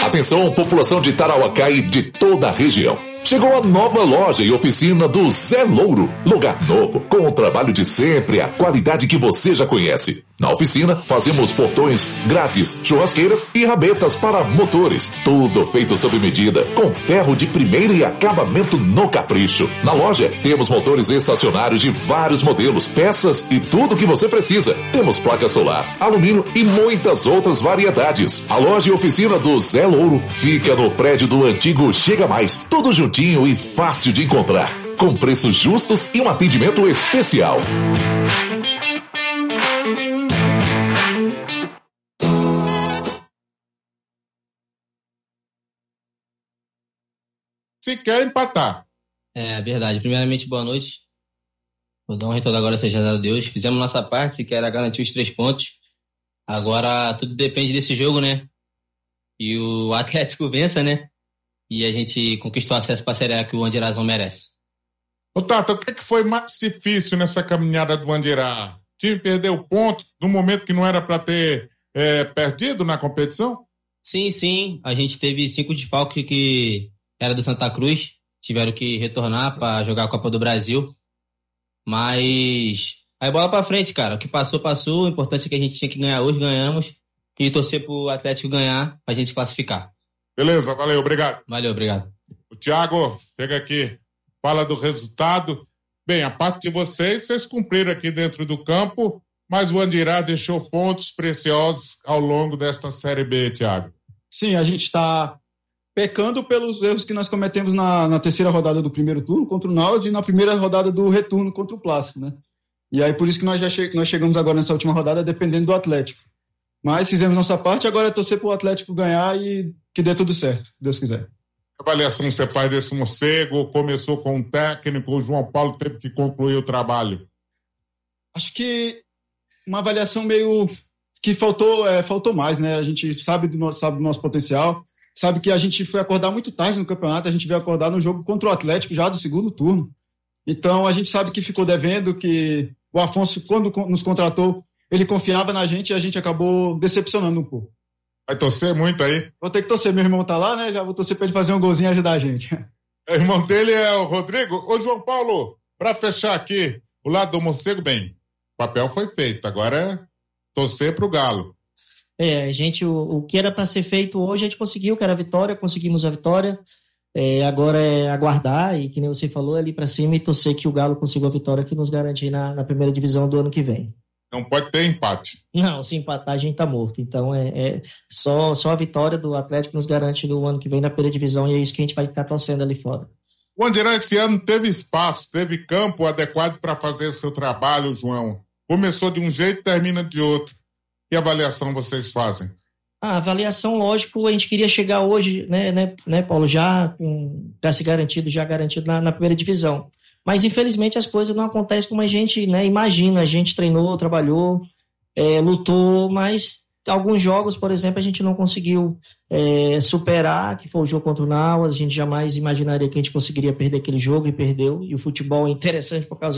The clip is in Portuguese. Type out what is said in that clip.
Atenção, população de Tarauacá e de toda a região. Chegou a nova loja e oficina do Zé Louro. Lugar novo, com o trabalho de sempre e a qualidade que você já conhece. Na oficina, fazemos portões, grades, churrasqueiras e rabetas para motores. Tudo feito sob medida, com ferro de primeira e acabamento no capricho. Na loja, temos motores estacionários de vários modelos, peças e tudo que você precisa. Temos placa solar, alumínio e muitas outras variedades. A loja e oficina do Zé Louro fica no prédio do antigo Chega Mais. Tudo juntinho e fácil de encontrar. Com preços justos e um atendimento especial. Se quer empatar. É verdade. Primeiramente, boa noite. Vou dar um retorno agora, seja dado a Deus. Fizemos nossa parte, se quer garantir os 3 pontos. Agora, tudo depende desse jogo, né? E o Atlético vença, né? E a gente conquistou acesso para a Série A que o Andirázão merece. Ô Tata, o que foi mais difícil nessa caminhada do Andirá? O time perdeu pontos no momento que não era para ter perdido na competição? Sim. A gente teve 5 desfalques que era do Santa Cruz. Tiveram que retornar para jogar a Copa do Brasil. Mas aí bola para frente, cara. O que passou. O importante é que a gente tinha que ganhar hoje, ganhamos. E torcer pro Atlético ganhar pra gente classificar. Beleza, valeu, obrigado. Valeu, obrigado. O Thiago, chega aqui, fala do resultado. Bem, a parte de vocês cumpriram aqui dentro do campo, mas o Andirá deixou pontos preciosos ao longo desta Série B, Thiago. Sim, a gente está pecando pelos erros que nós cometemos na terceira rodada do primeiro turno contra o Náutico e na primeira rodada do retorno contra o Plástico, né? E aí por isso que nós chegamos agora nessa última rodada dependendo do Atlético. Mas fizemos nossa parte, agora é torcer para o Atlético ganhar e que dê tudo certo, se Deus quiser. A avaliação você faz desse morcego, começou com um técnico, o João Paulo teve que concluir o trabalho. Acho que uma avaliação meio que faltou mais, né? A gente sabe do nosso potencial, sabe que a gente foi acordar muito tarde no campeonato, a gente veio acordar no jogo contra o Atlético já do segundo turno. Então a gente sabe que ficou devendo, que o Afonso, quando nos contratou, ele confiava na gente e a gente acabou decepcionando um pouco. Vai torcer muito aí? Vou ter que torcer, meu irmão tá lá, né? Já vou torcer pra ele fazer um golzinho e ajudar a gente. O irmão dele é o Rodrigo. Ô, João Paulo, pra fechar aqui, o lado do morcego, bem, o papel foi feito, agora é torcer pro Galo. O que era pra ser feito hoje a gente conseguiu, que era a vitória, conseguimos a vitória. Agora é aguardar e, que nem você falou, ali pra cima e torcer que o Galo consiga a vitória que nos garante na primeira divisão do ano que vem. Não pode ter empate. Não, se empatar a gente tá morto. Então só a vitória do Atlético nos garante no ano que vem na primeira divisão e é isso que a gente vai ficar torcendo ali fora. O Andirá esse ano teve espaço, teve campo adequado para fazer o seu trabalho, João. Começou de um jeito e termina de outro. Que avaliação vocês fazem? A avaliação, lógico, a gente queria chegar hoje, né, Paulo, já garantido na primeira divisão. Mas, infelizmente, as coisas não acontecem como a gente, né, imagina. A gente treinou, trabalhou, lutou, mas alguns jogos, por exemplo, a gente não conseguiu superar, que foi o jogo contra o Nauas. A gente jamais imaginaria que a gente conseguiria perder aquele jogo e perdeu. E o futebol é interessante por causa